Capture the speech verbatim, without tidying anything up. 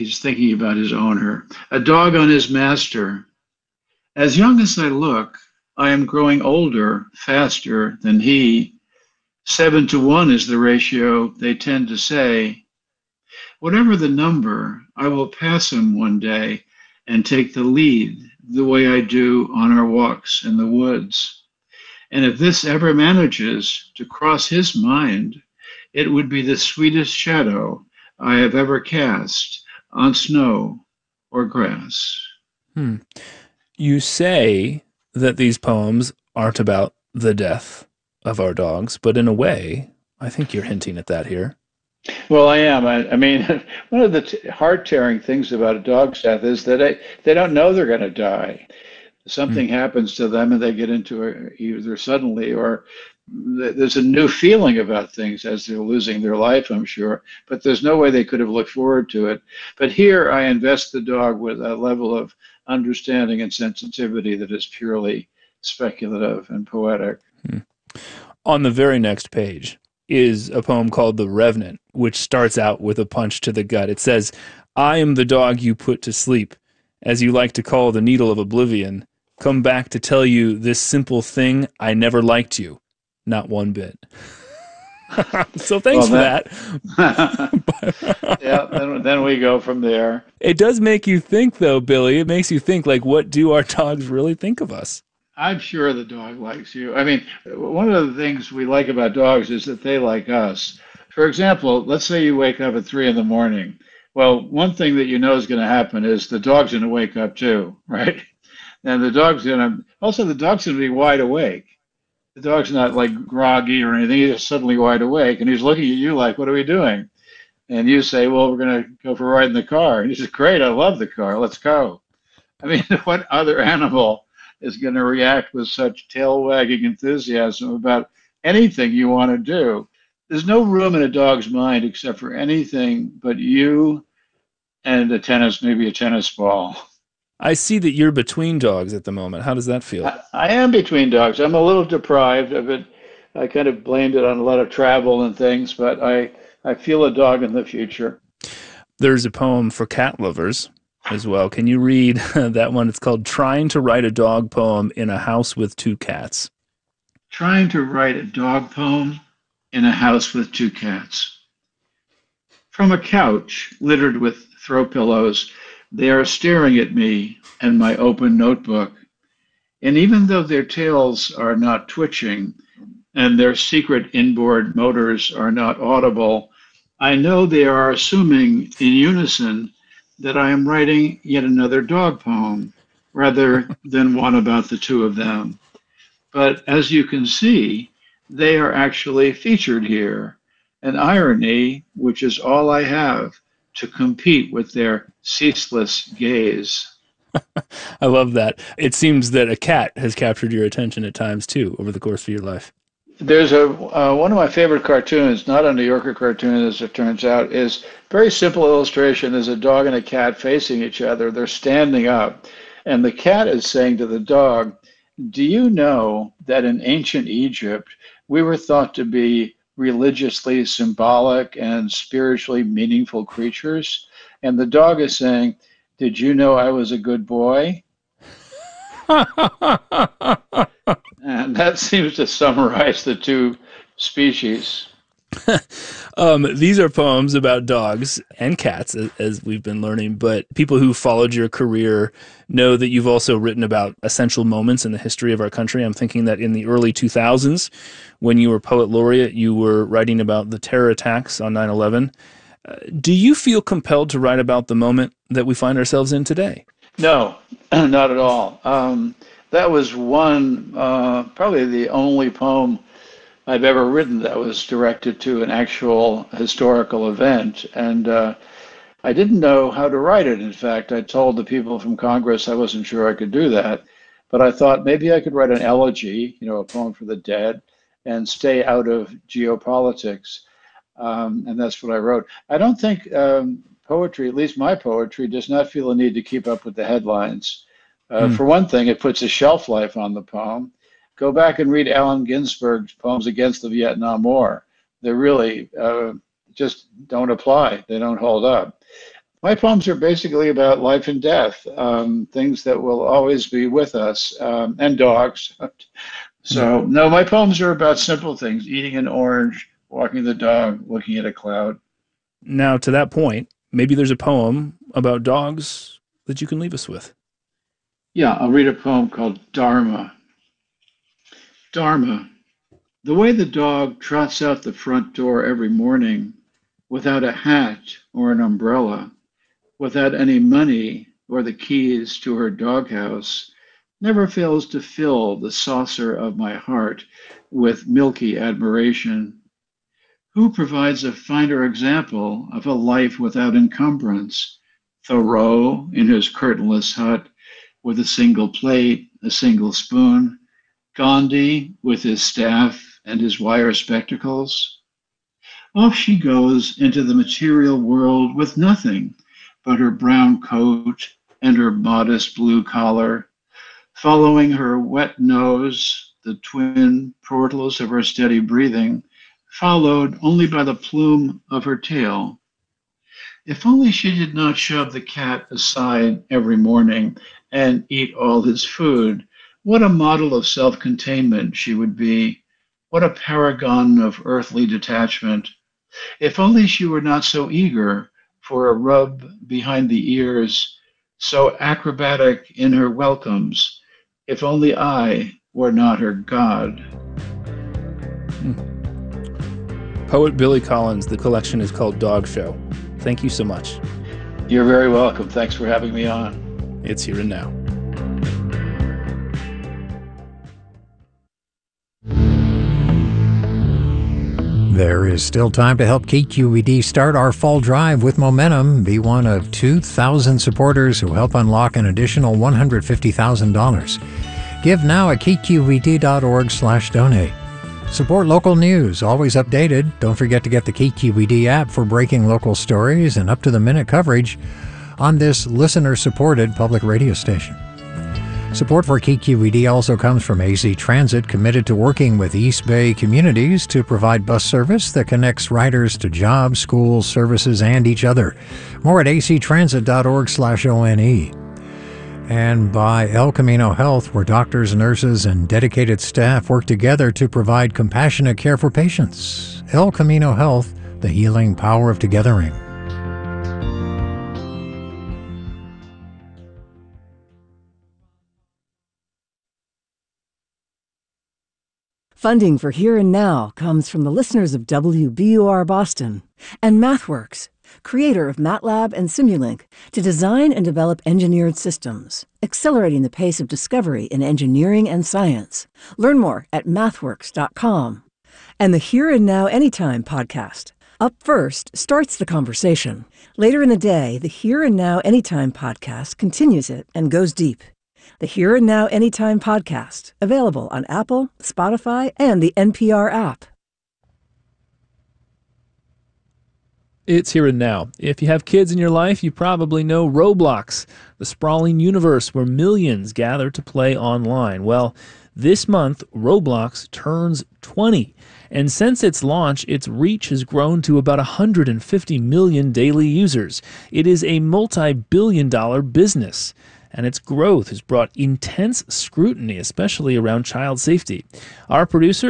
he's thinking about his owner. A dog on his master. As young as I look, I am growing older faster than he. Seven to one is the ratio they tend to say. Whatever the number, I will pass him one day and take the lead the way I do on our walks in the woods. And if this ever manages to cross his mind, it would be the sweetest shadow I have ever cast on snow or grass. Hmm. You say that these poems aren't about the death of our dogs, but in a way, I think you're hinting at that here. Well, I am. I, I mean, one of the t- heart-tearing things about a dog's death is that they, they don't know they're going to die. Hmm. Something happens to them and they get into a, either suddenly or th- there's a new feeling about things as they're losing their life, I'm sure. But there's no way they could have looked forward to it. But here I invest the dog with a level of understanding and sensitivity that is purely speculative and poetic. Hmm. On the very next page is a poem called The Revenant, which starts out with a punch to the gut. It says, I am the dog you put to sleep, as you like to call the needle of oblivion. Come back to tell you this simple thing, I never liked you. Not one bit. So thanks Well, for that, that. yeah, then, then we go from there. It does make you think, though, Billy. It makes you think, like, what do our dogs really think of us? I'm sure the dog likes you. I mean, one of the things we like about dogs is that they like us. For example, let's say you wake up at three in the morning. Well, one thing that you know is going to happen is the dog's going to wake up too, right? And the dog's going to, also the dog's going to be wide awake. The dog's not like groggy or anything. He's just suddenly wide awake and he's looking at you like, what are we doing? And you say, well, we're going to go for a ride in the car. And he says, great, I love the car. Let's go. I mean, what other animal is going to react with such tail wagging enthusiasm about anything you want to do? There's no room in a dog's mind except for anything but you and a tennis, maybe a tennis ball. I see that you're between dogs at the moment. How does that feel? I, I am between dogs. I'm a little deprived of it. I kind of blamed it on a lot of travel and things, but I, I feel a dog in the future. There's a poem for cat lovers as well. Can you read that one? It's called Trying to Write a Dog Poem in a House with Two Cats. Trying to write a dog poem in a house with two cats. From a couch littered with throw pillows, they are staring at me and my open notebook. And even though their tails are not twitching and their secret inboard motors are not audible, I know they are assuming in unison that I am writing yet another dog poem rather than one about the two of them. But as you can see, they are actually featured here, an irony which is all I have to compete with their ceaseless gaze. I love that. It seems that a cat has captured your attention at times too over the course of your life. There's a uh, one of my favorite cartoons, not a New Yorker cartoon as it turns out, is very simple illustration. There's a dog and a cat facing each other. They're standing up, and the cat is saying to the dog, do you know that in ancient Egypt, we were thought to be religiously symbolic and spiritually meaningful creatures? And the dog is saying, did you know I was a good boy? And that seems to summarize the two species. um, these are poems about dogs and cats, as, as we've been learning, but people who followed your career know that you've also written about essential moments in the history of our country. I'm thinking that in the early two thousands, when you were poet laureate, you were writing about the terror attacks on nine eleven. Uh, do you feel compelled to write about the moment that we find ourselves in today? No, not at all. Um, that was one, uh, probably the only poem I've ever written that was directed to an actual historical event. And uh, I didn't know how to write it. In fact, I told the people from Congress I wasn't sure I could do that. But I thought maybe I could write an elegy, you know, a poem for the dead, and stay out of geopolitics. Um, and that's what I wrote. I don't think um, poetry, at least my poetry, does not feel a need to keep up with the headlines. Uh, Hmm. for one thing, it puts a shelf life on the poem. Go back and read Allen Ginsberg's poems against the Vietnam War. They really uh, just don't apply. They don't hold up. My poems are basically about life and death, um, things that will always be with us, um, and dogs. Hmm. So, no, my poems are about simple things: eating an orange, walking the dog, looking at a cloud. Now, to that point, maybe there's a poem about dogs that you can leave us with. Yeah, I'll read a poem called Dharma. Dharma. The way the dog trots out the front door every morning without a hat or an umbrella, without any money or the keys to her doghouse, never fails to fill the saucer of my heart with milky admiration. Who provides a finer example of a life without encumbrance? Thoreau in his curtainless hut with a single plate, a single spoon, Gandhi with his staff and his wire spectacles. Off she goes into the material world with nothing but her brown coat and her modest blue collar, following her wet nose, the twin portals of her steady breathing, followed only by the plume of her tail. If only she did not shove the cat aside every morning and eat all his food, what a model of self containment she would be. What a paragon of earthly detachment. If only she were not so eager for a rub behind the ears, so acrobatic in her welcomes. If only I were not her God. Hmm. Poet Billy Collins, the collection is called Dog Show. Thank you so much. You're very welcome. Thanks for having me on. It's Here and Now. There is still time to help K Q E D start our fall drive with momentum. Be one of two thousand supporters who help unlock an additional one hundred fifty thousand dollars. Give now at k q e d dot org slash donate. Support local news, always updated. Don't forget to get the K Q E D app for breaking local stories and up-to-the-minute coverage on this listener-supported public radio station. Support for K Q E D also comes from A Z Transit, committed to working with East Bay communities to provide bus service that connects riders to jobs, schools, services, and each other. More at a c transit dot org slash o n e. And by El Camino Health, where doctors, nurses, and dedicated staff work together to provide compassionate care for patients. El Camino Health, the healing power of togethering. Funding for Here and Now comes from the listeners of W B U R Boston and MathWorks, creator of MATLAB and Simulink, to design and develop engineered systems, accelerating the pace of discovery in engineering and science. Learn more at mathworks dot com. And the Here and Now Anytime podcast. Up First starts the conversation. Later in the day, the Here and Now Anytime podcast continues it and goes deep. The Here and Now Anytime podcast, available on Apple, Spotify, and the N P R app. It's Here and Now. If you have kids in your life, you probably know Roblox, the sprawling universe where millions gather to play online. Well, this month, Roblox turns twenty. And since its launch, its reach has grown to about one hundred fifty million daily users. It is a multi-billion dollar business. And its growth has brought intense scrutiny, especially around child safety. Our producer